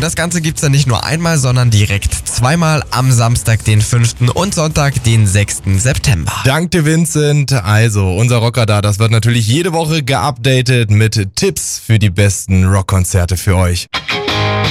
Und das Ganze gibt's dann nicht nur einmal, sondern direkt zweimal am Samstag, den 5. und Sonntag, den 6. September. Dank dir, Vincent. Also, unser Rockradar, das wird natürlich jede Woche geupdatet mit Tipps für die besten Rockkonzerte für euch.